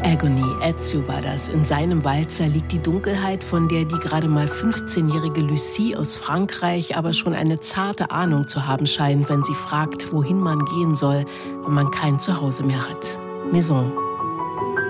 Agony, Ezio war das. In seinem Walzer liegt die Dunkelheit, von der die gerade mal 15-jährige Lucie aus Frankreich aber schon eine zarte Ahnung zu haben scheint, wenn sie fragt, wohin man gehen soll, wenn man kein Zuhause mehr hat. Maison.